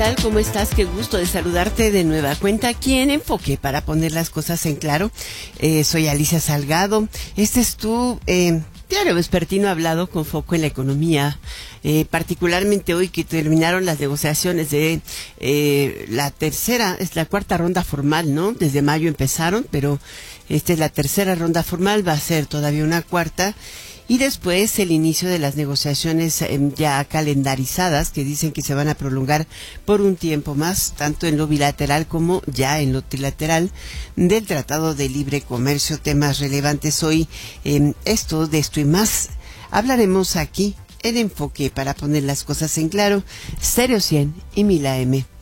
tal? ¿Cómo estás? Qué gusto de saludarte de nueva cuenta aquí en Enfoque para poner las cosas en claro. Soy Alicia Salgado. Este es tu diario vespertino hablado con foco en la economía. Particularmente hoy que terminaron las negociaciones de la cuarta ronda formal, ¿no? Desde mayo empezaron, pero esta es la tercera ronda formal, va a ser todavía una cuarta. Y después el inicio de las negociaciones ya calendarizadas, que dicen que se van a prolongar por un tiempo más, tanto en lo bilateral como ya en lo trilateral, del Tratado de Libre Comercio. Temas relevantes hoy, de esto y más, hablaremos aquí en Enfoque para poner las cosas en claro. Stereo 100 y 1000 AM.